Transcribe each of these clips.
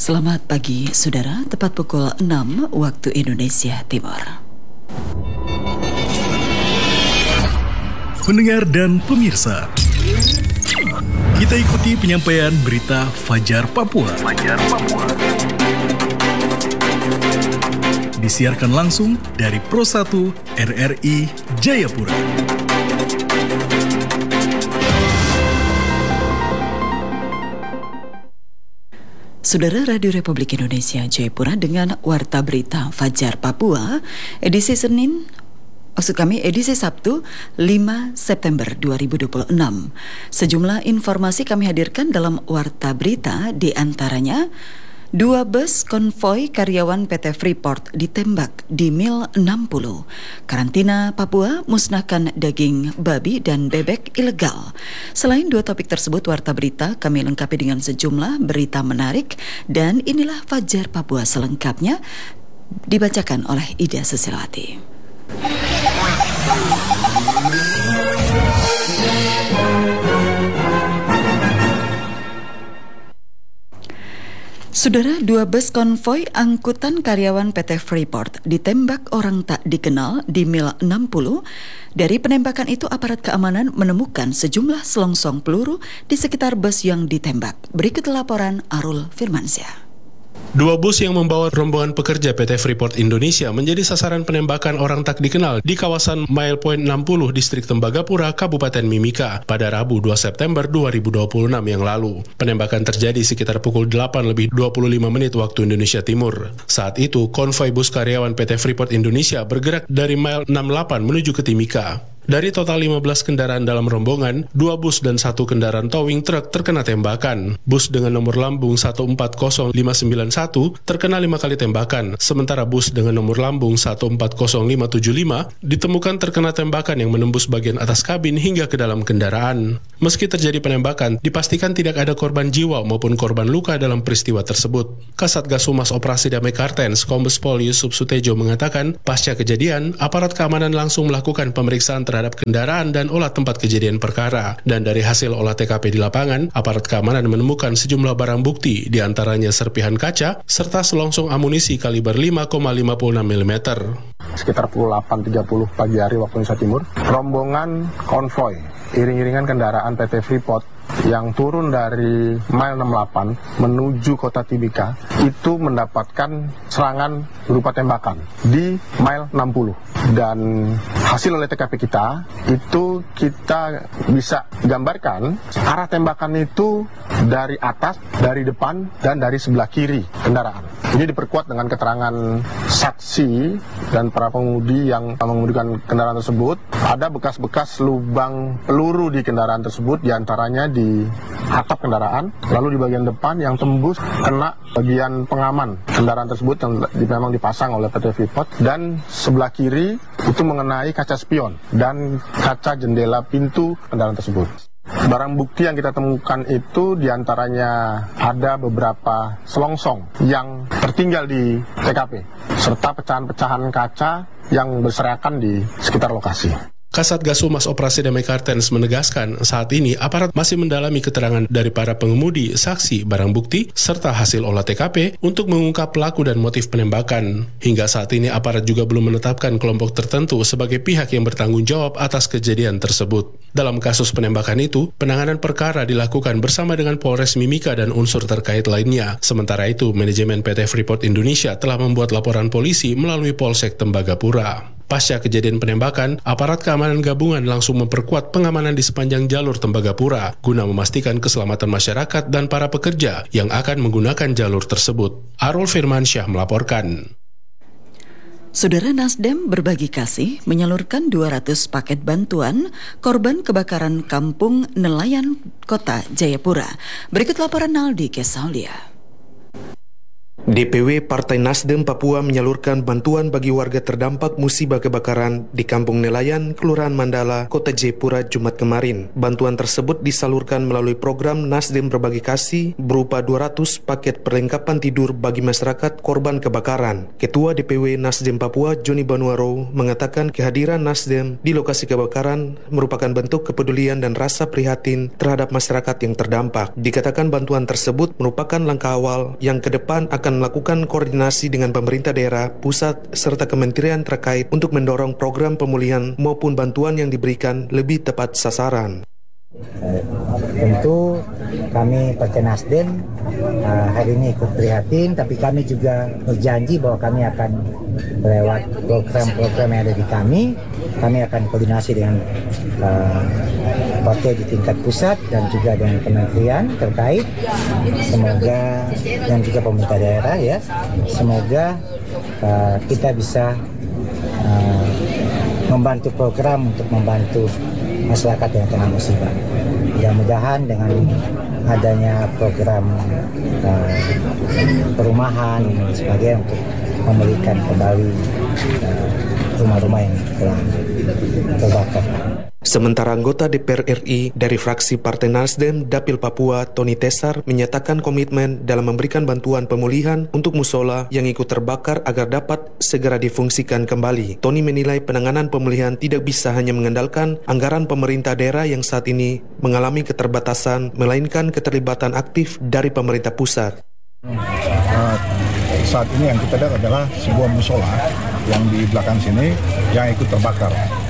Selamat pagi, saudara. Tepat pukul 6 waktu Indonesia Timur. Pendengar dan pemirsa, kita ikuti penyampaian berita Fajar Papua. Disiarkan langsung dari Pro 1 RRI Jayapura. Saudara, Radio Republik Indonesia Jayapura dengan Warta Berita Fajar Papua, edisi Sabtu 5 September 2026. Sejumlah informasi kami hadirkan dalam Warta Berita, di antaranya 2 bus konvoi karyawan PT Freeport ditembak di Mil 60. Karantina Papua musnahkan daging babi dan bebek ilegal. Selain 2 topik tersebut, Warta Berita kami lengkapi dengan sejumlah berita menarik. Dan inilah Fajar Papua selengkapnya, dibacakan oleh Ida Susilawati. Saudara, 2 bus konvoi angkutan karyawan PT Freeport ditembak orang tak dikenal di Mil 60. Dari penembakan itu, aparat keamanan menemukan sejumlah selongsong peluru di sekitar bus yang ditembak. Berikut laporan Arul Firmansyah. 2 bus yang membawa rombongan pekerja PT Freeport Indonesia menjadi sasaran penembakan orang tak dikenal di kawasan Mile Point 60, Distrik Tembagapura, Kabupaten Mimika pada Rabu 2 September 2026 yang lalu. Penembakan terjadi sekitar pukul 8:25 waktu Indonesia Timur. Saat itu, konvoi bus karyawan PT Freeport Indonesia bergerak dari Mile 68 menuju ke Timika. Dari total 15 kendaraan dalam rombongan, 2 bus dan 1 kendaraan towing truk terkena tembakan. Bus dengan nomor lambung 140591 terkena 5 kali tembakan, sementara bus dengan nomor lambung 140575 ditemukan terkena tembakan yang menembus bagian atas kabin hingga ke dalam kendaraan. Meski terjadi penembakan, dipastikan tidak ada korban jiwa maupun korban luka dalam peristiwa tersebut. Kasatgas Humas Operasi Damai Kartens, Kombes Pol Yusuf Sutejo mengatakan, pasca kejadian, aparat keamanan langsung melakukan pemeriksaan terhadap kendaraan dan olah tempat kejadian perkara. Dan dari hasil olah TKP di lapangan, aparat keamanan menemukan sejumlah barang bukti, diantaranya serpihan kaca, serta selongsong amunisi kaliber 5,56 mm. Sekitar pukul 8.30 pagi hari waktu Indonesia Timur, rombongan konvoi iring-iringan kendaraan PT Freeport yang turun dari Mile 68 menuju kota Timika itu mendapatkan serangan berupa tembakan di Mile 60. Dan hasil oleh TKP kita, itu kita bisa gambarkan arah tembakan itu dari atas, dari depan, dan dari sebelah kiri kendaraan. Ini diperkuat dengan keterangan saksi dan para pengemudi yang mengemudikan kendaraan tersebut. Ada bekas-bekas lubang peluru di kendaraan tersebut, diantaranya di atap kendaraan, lalu di bagian depan yang tembus kena bagian pengaman kendaraan tersebut yang memang dipasang oleh PT Freeport, dan sebelah kiri itu mengenai kaca spion dan kaca jendela pintu kendaraan tersebut. Barang bukti yang kita temukan itu diantaranya ada beberapa selongsong yang tertinggal di TKP, serta pecahan-pecahan kaca yang berserakan di sekitar lokasi. Kasatgas Humas Operasi Damai Kartens menegaskan saat ini aparat masih mendalami keterangan dari para pengemudi, saksi, barang bukti, serta hasil olah TKP untuk mengungkap pelaku dan motif penembakan. Hingga saat ini aparat juga belum menetapkan kelompok tertentu sebagai pihak yang bertanggung jawab atas kejadian tersebut. Dalam kasus penembakan itu, penanganan perkara dilakukan bersama dengan Polres Mimika dan unsur terkait lainnya. Sementara itu, manajemen PT Freeport Indonesia telah membuat laporan polisi melalui Polsek Tembagapura. Pasca kejadian penembakan, aparat keamanan gabungan langsung memperkuat pengamanan di sepanjang jalur Tembagapura guna memastikan keselamatan masyarakat dan para pekerja yang akan menggunakan jalur tersebut. Arul Firmansyah melaporkan. Saudara, Nasdem Berbagi Kasih menyalurkan 200 paket bantuan korban kebakaran Kampung Nelayan Kota Jayapura. Berikut laporan Naldi Kesaulia. DPW Partai Nasdem Papua menyalurkan bantuan bagi warga terdampak musibah kebakaran di Kampung Nelayan, Kelurahan Mandala, Kota Jayapura, Jumat kemarin. Bantuan tersebut disalurkan melalui program Nasdem Berbagi Kasih berupa 200 paket perlengkapan tidur bagi masyarakat korban kebakaran. Ketua DPW Nasdem Papua, Joni Banuaro, mengatakan kehadiran Nasdem di lokasi kebakaran merupakan bentuk kepedulian dan rasa prihatin terhadap masyarakat yang terdampak. Dikatakan bantuan tersebut merupakan langkah awal yang ke depan akan melakukan koordinasi dengan pemerintah daerah, pusat, serta kementerian terkait untuk mendorong program pemulihan maupun bantuan yang diberikan lebih tepat sasaran. Tentu kami Partai Nasdem hari ini ikut prihatin, tapi kami juga berjanji bahwa kami akan lewat program-program yang ada di kami akan koordinasi dengan partai di tingkat pusat dan juga dengan kementerian terkait, semoga, dan juga pemerintah daerah ya, semoga kita bisa membantu program untuk membantu masyarakat yang kena musibah. Mudah-mudahan dengan adanya program perumahan dan sebagainya untuk memulihkan kembali rumah-rumah yang telah terbakar. Sementara anggota DPR RI dari fraksi Partai Nasdem Dapil Papua, Tony Tesar, menyatakan komitmen dalam memberikan bantuan pemulihan untuk musola yang ikut terbakar agar dapat segera difungsikan kembali. Tony menilai penanganan pemulihan tidak bisa hanya mengandalkan anggaran pemerintah daerah yang saat ini mengalami keterbatasan, melainkan keterlibatan aktif dari pemerintah pusat. Saat ini yang kita lihat adalah sebuah musola yang di belakang sini yang ikut terbakar.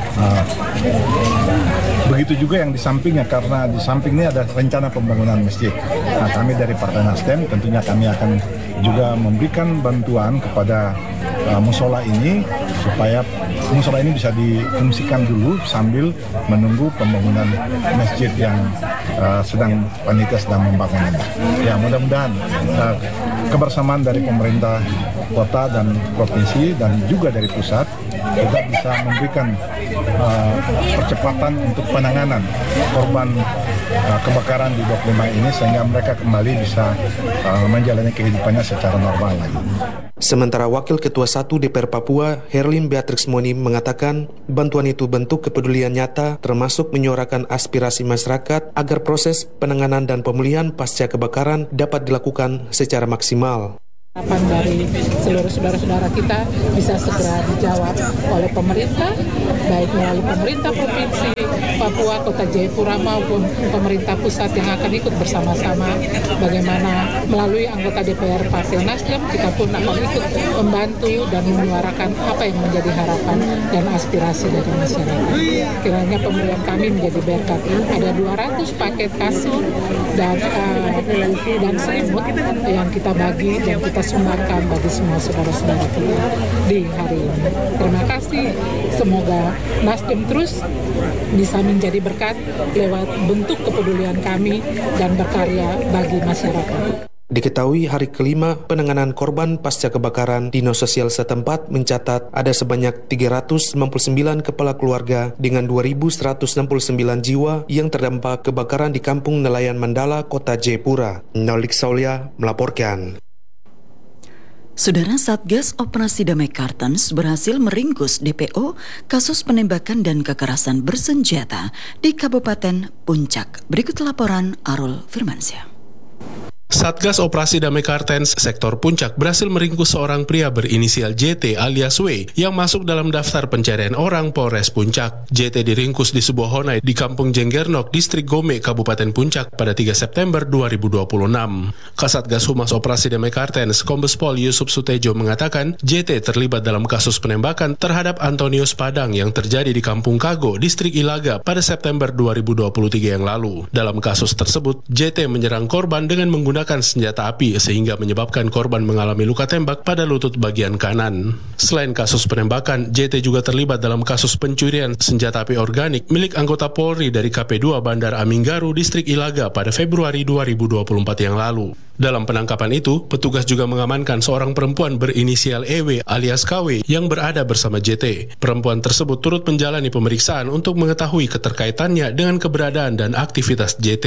Begitu juga yang di sampingnya, karena di samping ini ada rencana pembangunan masjid. Kami dari Partai Nasdem tentunya kami akan juga memberikan bantuan kepada musola ini supaya musola ini bisa difungsikan dulu sambil menunggu pembangunan masjid yang panitia sedang membangun. Ya, mudah-mudahan kebersamaan dari pemerintah kota dan provinsi dan juga dari pusat kita bisa memberikan percepatan untuk penanganan korban kebakaran di 25 ini sehingga mereka kembali bisa menjalani kehidupannya secara normal lagi. Sementara Wakil Ketua 1 DPR Papua, Herlin Beatrix Moni, mengatakan bantuan itu bentuk kepedulian nyata termasuk menyuarakan aspirasi masyarakat agar proses penanganan dan pemulihan pasca kebakaran dapat dilakukan secara maksimal. Harapan dari seluruh saudara-saudara kita bisa segera dijawab oleh pemerintah, baik melalui pemerintah provinsi Papua, Kota Jayapura maupun pemerintah pusat yang akan ikut bersama-sama. Bagaimana melalui anggota DPR Partai Nasdem kita pun akan ikut membantu dan menyuarakan apa yang menjadi harapan dan aspirasi dari masyarakat. Kiranya pemberian kami menjadi berkat. Ada 200 paket kasur dan selimut yang kita bagi dan kita sumbangkan bagi semua saudara-saudara kita di hari ini. Terima kasih. Semoga Nasdem terus bisa menjadi berkat lewat bentuk kepedulian kami dan berkarya bagi masyarakat. Diketahui hari kelima penanganan korban pasca kebakaran, Dinas Sosial setempat mencatat ada sebanyak 399 kepala keluarga dengan 2.169 jiwa yang terdampak kebakaran di Kampung Nelayan Mandala, Kota Jayapura. Nolik Saulia melaporkan. Saudara, Satgas Operasi Damai Kartens berhasil meringkus DPO kasus penembakan dan kekerasan bersenjata di Kabupaten Puncak. Berikut laporan Arul Firmansyah. Satgas Operasi Damai Kartens Sektor Puncak berhasil meringkus seorang pria berinisial JT alias W yang masuk dalam daftar pencarian orang Polres Puncak. JT diringkus di sebuah honai di Kampung Jenggernok, Distrik Gome, Kabupaten Puncak pada 3 September 2026. Kasatgas Humas Operasi Damai Kartens Kombes Pol Yusuf Sutejo mengatakan JT terlibat dalam kasus penembakan terhadap Antonius Padang yang terjadi di Kampung Kago, Distrik Ilaga pada September 2023 yang lalu. Dalam kasus tersebut, JT menyerang korban dengan menggunakan senjata api sehingga menyebabkan korban mengalami luka tembak pada lutut bagian kanan. Selain kasus penembakan, JT juga terlibat dalam kasus pencurian senjata api organik milik anggota Polri dari KP2 Bandar Aminggaru, Distrik Ilaga pada Februari 2024 yang lalu. Dalam penangkapan itu, petugas juga mengamankan seorang perempuan berinisial EW alias KW yang berada bersama JT. Perempuan tersebut turut menjalani pemeriksaan untuk mengetahui keterkaitannya dengan keberadaan dan aktivitas JT.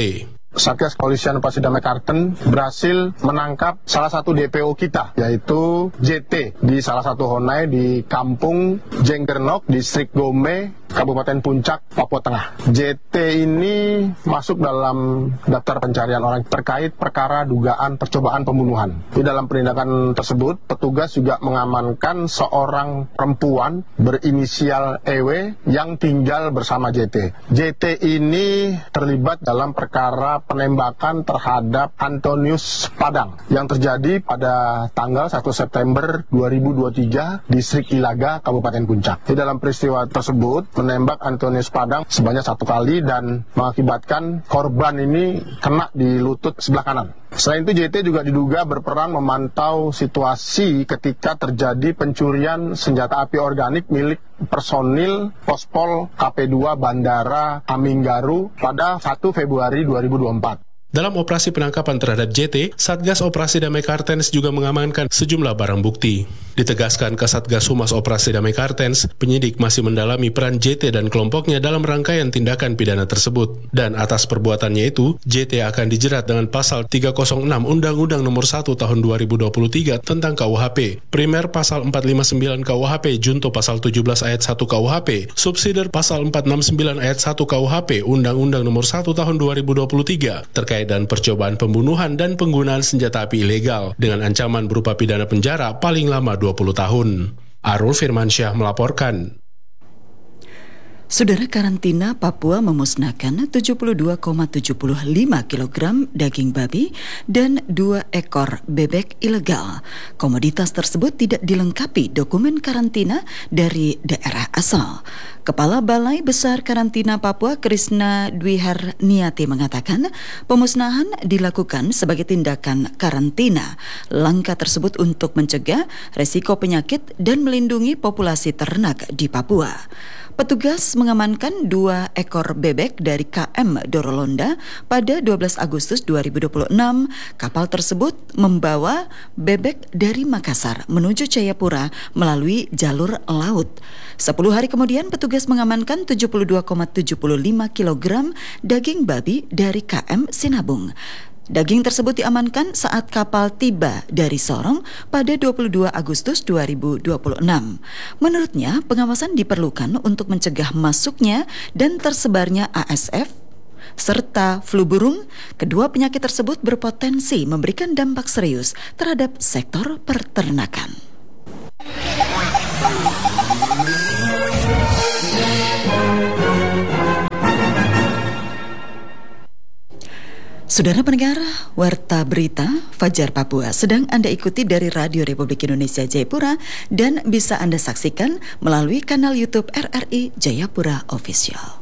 Satgas Kepolisian Operasi Damai Kartens berhasil menangkap salah satu DPO kita, yaitu JT, di salah satu honai di Kampung Jenggernok, Distrik Gome, Kabupaten Puncak, Papua Tengah. JT ini masuk dalam daftar pencarian orang terkait perkara dugaan percobaan pembunuhan. Di dalam penindakan tersebut, petugas juga mengamankan seorang perempuan berinisial EW yang tinggal bersama JT. JT ini terlibat dalam perkara penembakan terhadap Antonius Padang yang terjadi pada tanggal 1 September 2023 di Distrik Ilaga, Kabupaten Puncak. Di dalam peristiwa tersebut, menembak Antonius Padang sebanyak 1 kali dan mengakibatkan korban ini kena di lutut sebelah kanan. Selain itu, JT juga diduga berperan memantau situasi ketika terjadi pencurian senjata api organik milik personil Pospol KP2 Bandara Aminggaru pada 1 Februari 2024. Dalam operasi penangkapan terhadap JT, Satgas Operasi Damai Kartens juga mengamankan sejumlah barang bukti. Ditegaskan ke Satgas Humas Operasi Damai Kartens, penyidik masih mendalami peran JT dan kelompoknya dalam rangkaian tindakan pidana tersebut. Dan atas perbuatannya itu, JT akan dijerat dengan pasal 306 Undang-Undang Nomor 1 Tahun 2023 tentang KUHP, Primer pasal 459 KUHP, Junto pasal 17 ayat 1 KUHP, Subsidiar pasal 469 ayat 1 KUHP, Undang-Undang Nomor 1 Tahun 2023 terkait dan percobaan pembunuhan dan penggunaan senjata api ilegal dengan ancaman berupa pidana penjara paling lama 20 tahun. Arul Firmansyah melaporkan. Saudara, karantina Papua memusnahkan 72,75 kg daging babi dan 2 ekor bebek ilegal. Komoditas tersebut tidak dilengkapi dokumen karantina dari daerah asal. Kepala Balai Besar Karantina Papua Krishna Dwiharniati mengatakan pemusnahan dilakukan sebagai tindakan karantina. Langkah tersebut untuk mencegah resiko penyakit dan melindungi populasi ternak di Papua. Petugas mengamankan 2 ekor bebek dari KM Dorolonda pada 12 Agustus 2026. Kapal tersebut membawa bebek dari Makassar menuju Jayapura melalui jalur laut. 10 hari kemudian petugas mengamankan 72,75 kg daging babi dari KM Sinabung. Daging tersebut diamankan saat kapal tiba dari Sorong pada 22 Agustus 2026. Menurutnya, pengawasan diperlukan untuk mencegah masuknya dan tersebarnya ASF serta flu burung. Kedua penyakit tersebut berpotensi memberikan dampak serius terhadap sektor peternakan. Saudara pendengar, Warta Berita Fajar Papua sedang Anda ikuti dari Radio Republik Indonesia Jayapura dan bisa Anda saksikan melalui kanal YouTube RRI Jayapura Official.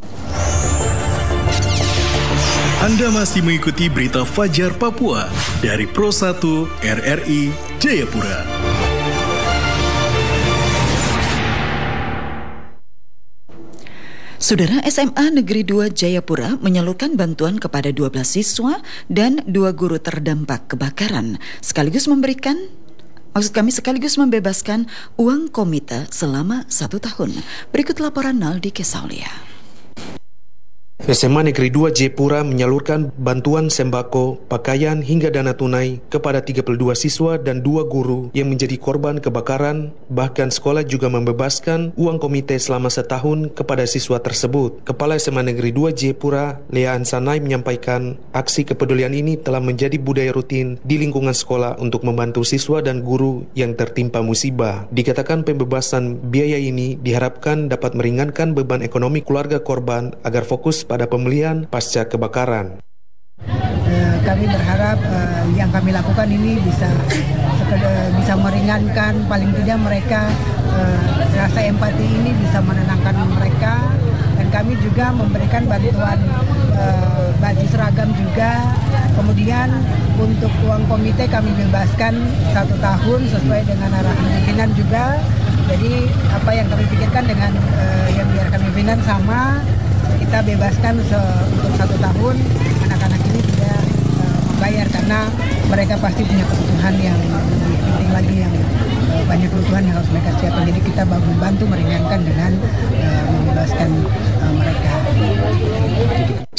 Anda masih mengikuti Berita Fajar Papua dari Pro 1 RRI Jayapura. Saudara, SMA Negeri 2 Jayapura menyalurkan bantuan kepada 12 siswa dan 2 guru terdampak kebakaran, sekaligus membebaskan uang komite selama 1 tahun. Berikut laporan Naldi Kesaulia. SMA Negeri 2 Jayapura menyalurkan bantuan sembako, pakaian hingga dana tunai kepada 32 siswa dan 2 guru yang menjadi korban kebakaran. Bahkan sekolah juga membebaskan uang komite selama 1 tahun kepada siswa tersebut. Kepala SMA Negeri 2 Jayapura, Lea Ansanai, menyampaikan aksi kepedulian ini telah menjadi budaya rutin di lingkungan sekolah untuk membantu siswa dan guru yang tertimpa musibah. Dikatakan pembebasan biaya ini diharapkan dapat meringankan beban ekonomi keluarga korban agar fokus pada pemulihan pasca kebakaran. Kami berharap yang kami lakukan ini bisa meringankan, paling tidak mereka rasa empati ini bisa menenangkan mereka, dan kami juga memberikan bantuan baju seragam juga. Kemudian untuk uang komite kami bebaskan 1 tahun sesuai dengan arahan pimpinan juga. Jadi apa yang kami pikirkan dengan yang biar kami pimpinan sama, kita bebaskan untuk 1 tahun. Anak-anak ini tidak membayar karena mereka pasti punya kebutuhan yang lebih penting lagi, yang banyak kebutuhan yang harus mereka siapkan. Jadi kita membantu meringankan dengan membebaskan mereka.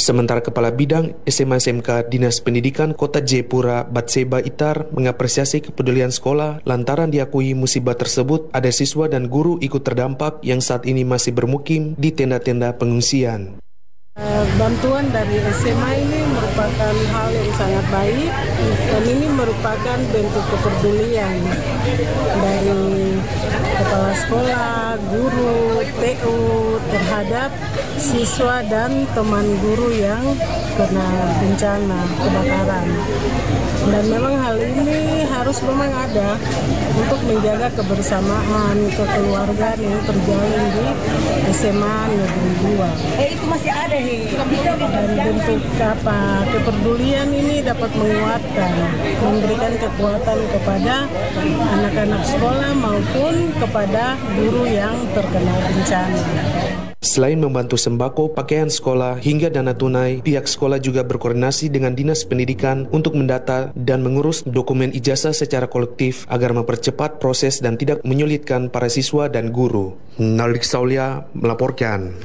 Sementara Kepala Bidang SMA SMK Dinas Pendidikan Kota Jayapura Batseba Itar mengapresiasi kepedulian sekolah lantaran diakui musibah tersebut ada siswa dan guru ikut terdampak yang saat ini masih bermukim di tenda-tenda pengungsian. Bantuan dari SMA ini merupakan hal yang sangat baik dan ini merupakan bentuk kepedulian dari kepala sekolah, guru, TU terhadap siswa dan teman guru yang kena bencana kebakaran. Dan memang hal ini harus memang ada untuk menjaga kebersamaan, kekeluargaan yang terjalin di SMA Negeri 2. Itu masih ada nih. Dan bentuk kepedulian ini dapat menguatkan, memberikan kekuatan kepada anak-anak sekolah maupun kepada guru yang terkena bencana. Selain membantu sembako, pakaian sekolah, hingga dana tunai, pihak sekolah juga berkoordinasi dengan Dinas Pendidikan untuk mendata dan mengurus dokumen ijazah secara kolektif agar mempercepat proses dan tidak menyulitkan para siswa dan guru. Nalik Saulia melaporkan.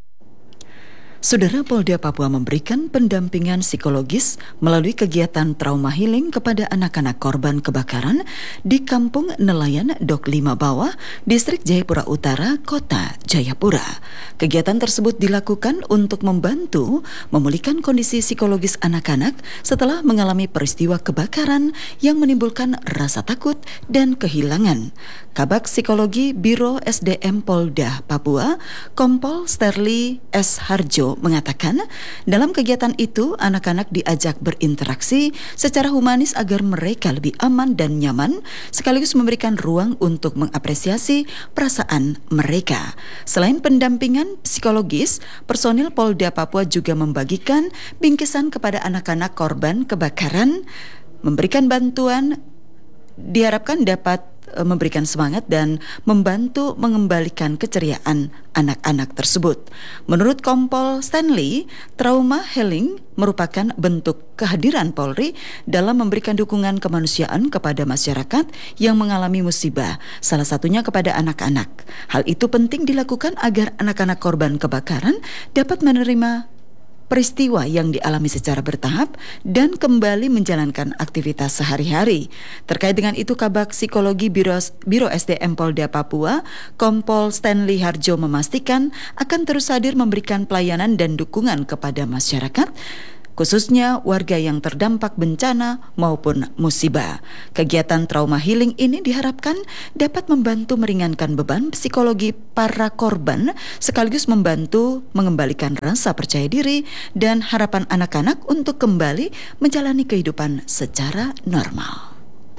Saudara, Polda Papua memberikan pendampingan psikologis melalui kegiatan trauma healing kepada anak-anak korban kebakaran di Kampung Nelayan Dok 5 Bawah, Distrik Jayapura Utara, Kota Jayapura. Kegiatan tersebut dilakukan untuk membantu memulihkan kondisi psikologis anak-anak setelah mengalami peristiwa kebakaran yang menimbulkan rasa takut dan kehilangan. Kabak Psikologi Biro SDM Polda Papua, Kompol Sterli S. Harjo mengatakan, dalam kegiatan itu anak-anak diajak berinteraksi secara humanis agar mereka lebih aman dan nyaman, sekaligus memberikan ruang untuk mengapresiasi perasaan mereka. Selain pendampingan psikologis, personil Polda Papua juga membagikan bingkisan kepada anak-anak korban kebakaran. Memberikan bantuan diharapkan dapat memberikan semangat dan membantu mengembalikan keceriaan anak-anak tersebut. Menurut Kompol Stanley, trauma healing merupakan bentuk kehadiran Polri dalam memberikan dukungan kemanusiaan kepada masyarakat yang mengalami musibah, salah satunya kepada anak-anak. Hal itu penting dilakukan agar anak-anak korban kebakaran dapat menerima peristiwa yang dialami secara bertahap dan kembali menjalankan aktivitas sehari-hari. Terkait dengan itu, Kabak Psikologi Biro SDM Polda Papua, Kompol Stanley Harjo memastikan akan terus hadir memberikan pelayanan dan dukungan kepada masyarakat, khususnya warga yang terdampak bencana maupun musibah. Kegiatan trauma healing ini diharapkan dapat membantu meringankan beban psikologi para korban, sekaligus membantu mengembalikan rasa percaya diri dan harapan anak-anak untuk kembali menjalani kehidupan secara normal.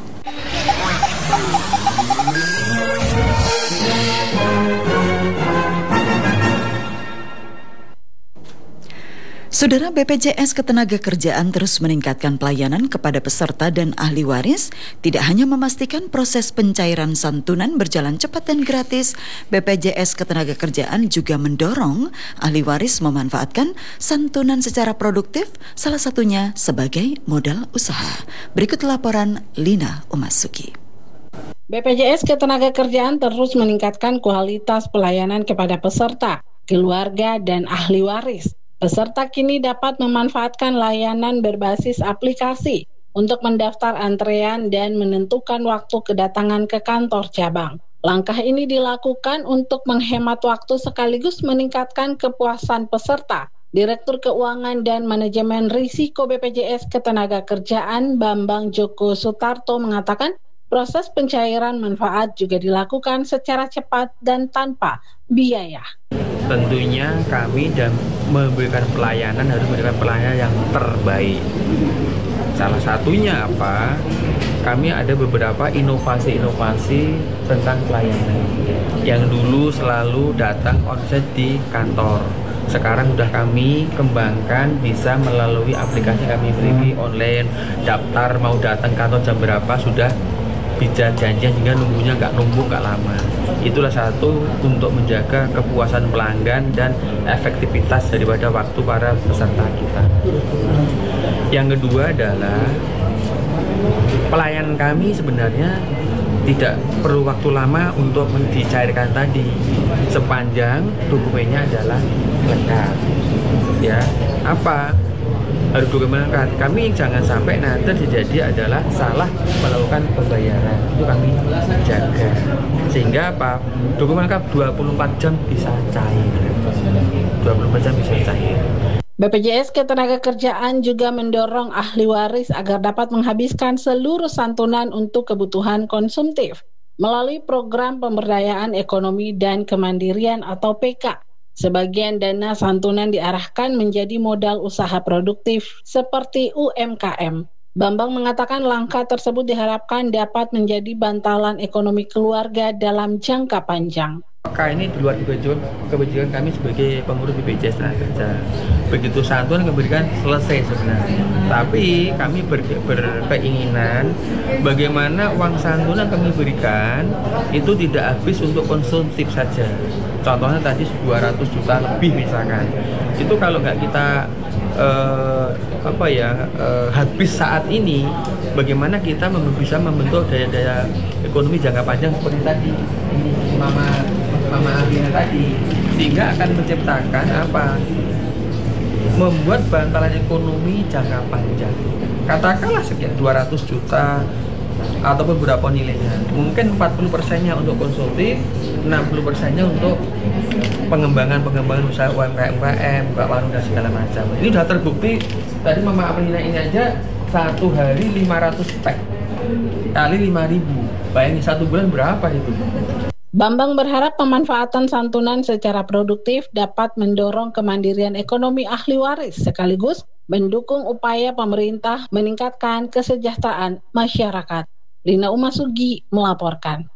Saudara, BPJS Ketenagakerjaan terus meningkatkan pelayanan kepada peserta dan ahli waris. Tidak hanya memastikan proses pencairan santunan berjalan cepat dan gratis, BPJS Ketenagakerjaan juga mendorong ahli waris memanfaatkan santunan secara produktif, salah satunya sebagai modal usaha. Berikut laporan Lina Umasuki. BPJS Ketenagakerjaan terus meningkatkan kualitas pelayanan kepada peserta, keluarga, dan ahli waris. Peserta kini dapat memanfaatkan layanan berbasis aplikasi untuk mendaftar antrean dan menentukan waktu kedatangan ke kantor cabang. Langkah ini dilakukan untuk menghemat waktu sekaligus meningkatkan kepuasan peserta. Direktur Keuangan dan Manajemen Risiko BPJS Ketenagakerjaan Bambang Joko Sutarto mengatakan, proses pencairan manfaat juga dilakukan secara cepat dan tanpa biaya. Tentunya kami dan memberikan pelayanan harus memberikan pelayanan yang terbaik. Salah satunya apa? Kami ada beberapa inovasi-inovasi tentang pelayanan. Yang dulu selalu datang onsite di kantor. Sekarang sudah kami kembangkan bisa melalui aplikasi kami miliki online. Daftar mau datang kantor jam berapa sudah bisa janjian hingga nunggunya nggak lama. Itulah satu untuk menjaga kepuasan pelanggan dan efektivitas daripada waktu para peserta kita. Yang kedua adalah pelayanan kami sebenarnya tidak perlu waktu lama untuk dicairkan tadi, sepanjang dokumennya adalah lengkap. ya apa harus dokumentasikan. Kami jangan sampai nanti terjadi adalah salah melakukan pembayaran, itu kami jaga sehingga apa dokumen lengkap 24 jam bisa cair, 24 jam bisa cair. BPJS Ketenagakerjaan juga mendorong ahli waris agar dapat menghabiskan seluruh santunan untuk kebutuhan konsumtif melalui program pemberdayaan ekonomi dan kemandirian atau PK. Sebagian dana santunan diarahkan menjadi modal usaha produktif seperti UMKM. Bambang mengatakan langkah tersebut diharapkan dapat menjadi bantalan ekonomi keluarga dalam jangka panjang. Maka ini di luar kebijakan kami sebagai pengurus BPJS Tenaga. Begitu santunan diberikan selesai sebenarnya. Tapi kami berkeinginan bagaimana uang santunan kami berikan itu tidak habis untuk konsumtif saja. Contohnya tadi 200 juta lebih misalkan. Itu kalau nggak kita habis saat ini, bagaimana kita bisa membentuk daya-daya ekonomi jangka panjang seperti tadi ini Mama Akhirnya tadi, sehingga akan menciptakan membuat bantalan ekonomi jangka panjang. Katakanlah sekian 200 juta ataupun berapa nilainya, mungkin 40%-nya untuk konsumtif, 60%-nya untuk pengembangan usaha UMKM, buka warung dan segala macam. Ini sudah terbukti. Tadi Mama Aprina ini aja satu hari 500 pack kali 5.000. Bayangin satu bulan berapa itu? Bambang berharap pemanfaatan santunan secara produktif dapat mendorong kemandirian ekonomi ahli waris sekaligus mendukung upaya pemerintah meningkatkan kesejahteraan masyarakat. Lina Umasugi melaporkan.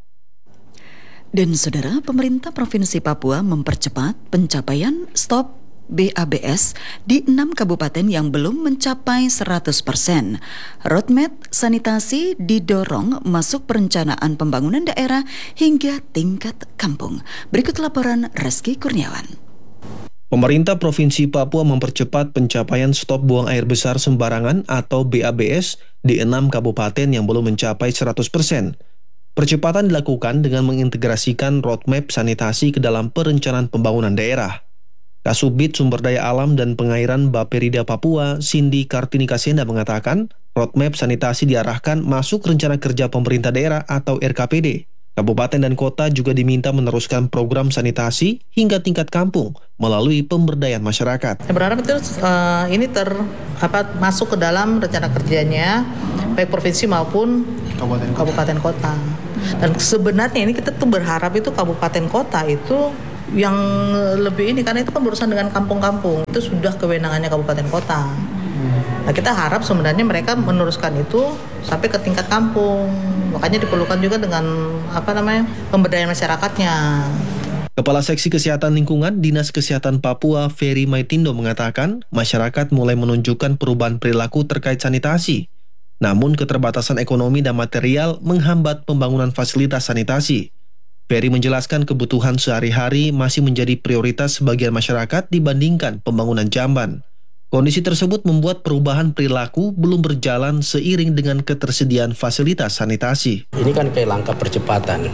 Dan saudara, pemerintah Provinsi Papua mempercepat pencapaian stop BABS di 6 kabupaten yang belum mencapai 100%. Roadmap sanitasi didorong masuk perencanaan pembangunan daerah hingga tingkat kampung. Berikut laporan Reski Kurniawan. Pemerintah Provinsi Papua mempercepat pencapaian stop buang air besar sembarangan atau BABS di 6 kabupaten yang belum mencapai 100%. Percepatan dilakukan dengan mengintegrasikan roadmap sanitasi ke dalam perencanaan pembangunan daerah. Kasubit Sumber Daya Alam dan Pengairan Bapperida Papua, Cindy Kartini Kasenda mengatakan, roadmap sanitasi diarahkan masuk rencana kerja pemerintah daerah atau RKPD. Kabupaten dan kota juga diminta meneruskan program sanitasi hingga tingkat kampung melalui pemberdayaan masyarakat. Saya berharap itu ini masuk ke dalam rencana kerjanya baik provinsi maupun kabupaten kota. Dan sebenarnya ini kita tuh berharap itu kabupaten kota itu yang lebih ini, karena itu kan berurusan dengan kampung-kampung, itu sudah kewenangannya kabupaten kota. Nah, kita harap sebenarnya mereka meneruskan itu sampai ke tingkat kampung. Makanya diperlukan juga dengan pemberdayaan masyarakatnya. Kepala Seksi Kesehatan Lingkungan Dinas Kesehatan Papua, Ferry Maitindo mengatakan, masyarakat mulai menunjukkan perubahan perilaku terkait sanitasi. Namun keterbatasan ekonomi dan material menghambat pembangunan fasilitas sanitasi. Ferry menjelaskan kebutuhan sehari-hari masih menjadi prioritas sebagian masyarakat dibandingkan pembangunan jamban. Kondisi tersebut membuat perubahan perilaku belum berjalan seiring dengan ketersediaan fasilitas sanitasi. Ini kan kayak langkah percepatan.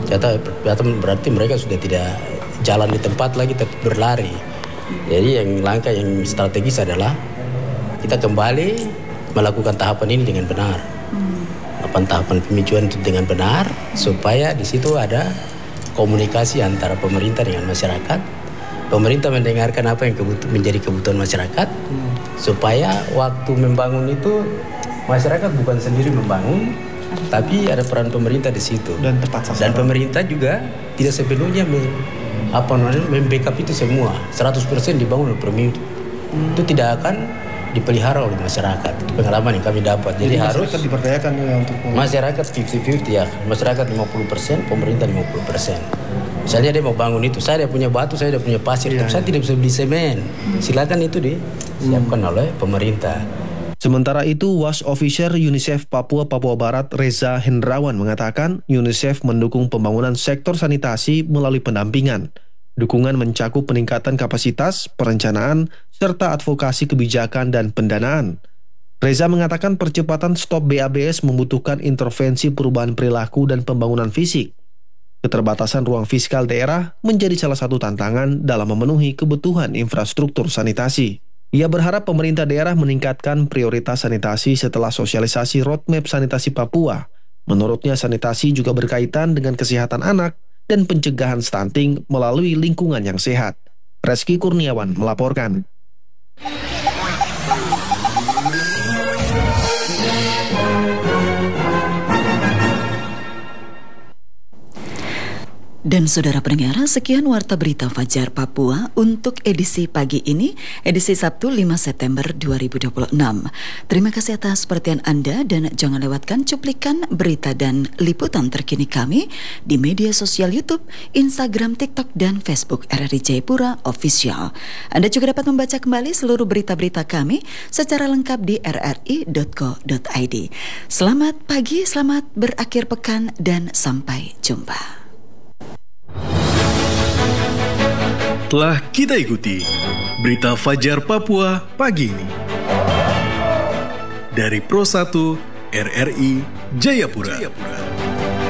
Berarti mereka sudah tidak jalan di tempat lagi, tetap berlari. Jadi langkah yang strategis adalah kita kembali melakukan tahapan ini dengan benar. Tahapan pemicuan itu dengan benar supaya di situ ada komunikasi antara pemerintah dengan masyarakat. Pemerintah mendengarkan apa yang menjadi kebutuhan masyarakat supaya waktu membangun itu masyarakat bukan sendiri membangun, tapi ada peran pemerintah di situ. Dan tepat sasaran. Dan pemerintah juga tidak sepenuhnya membackup itu semua. 100% dibangun oleh pemerintah. Itu tidak akan dipelihara oleh masyarakat. Itu pengalaman yang kami dapat. Jadi harus diberdayakan untuk masyarakat 50-50 ya. Masyarakat 50%, pemerintah 50%. Misalnya dia mau bangun itu, saya punya batu, saya punya pasir, saya tidak bisa beli semen. Silakan itu disiapkan oleh pemerintah. Sementara itu, WAS Officer UNICEF Papua Barat Reza Hendrawan mengatakan UNICEF mendukung pembangunan sektor sanitasi melalui pendampingan. Dukungan mencakup peningkatan kapasitas, perencanaan, serta advokasi kebijakan dan pendanaan. Reza mengatakan percepatan stop BABS membutuhkan intervensi perubahan perilaku dan pembangunan fisik. Keterbatasan ruang fiskal daerah menjadi salah satu tantangan dalam memenuhi kebutuhan infrastruktur sanitasi. Ia berharap pemerintah daerah meningkatkan prioritas sanitasi setelah sosialisasi roadmap sanitasi Papua. Menurutnya sanitasi juga berkaitan dengan kesehatan anak dan pencegahan stunting melalui lingkungan yang sehat. Reski Kurniawan melaporkan. Dan saudara pendengar, sekian Warta Berita Fajar Papua untuk edisi pagi ini, edisi Sabtu 5 September 2026. Terima kasih atas perhatian Anda dan jangan lewatkan cuplikan berita dan liputan terkini kami di media sosial YouTube, Instagram, TikTok, dan Facebook RRI Jayapura Official. Anda juga dapat membaca kembali seluruh berita-berita kami secara lengkap di rri.co.id. Selamat pagi, selamat berakhir pekan, dan sampai jumpa. Telah kita ikuti Berita Fajar Papua pagi ini dari Pro 1 RRI Jayapura.